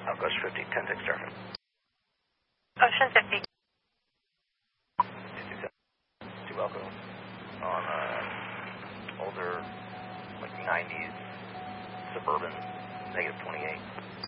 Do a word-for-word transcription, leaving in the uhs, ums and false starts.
Southwest fifty, ten six traffic. Ocean fifty. two Elko on uh, older, like nineties, suburban, negative twenty-eight.